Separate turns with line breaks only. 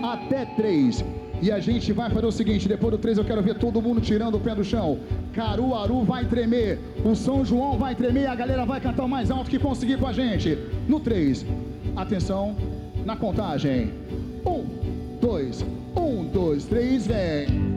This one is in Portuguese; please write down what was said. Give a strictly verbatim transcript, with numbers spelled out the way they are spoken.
até três. E a gente vai fazer o seguinte, depois do três eu quero ver todo mundo tirando o pé do chão. Caruaru vai tremer, o São João vai tremer, a galera vai cantar o mais alto que conseguir com a gente. No três, atenção, na contagem. Um, dois, um, dois, três, vem.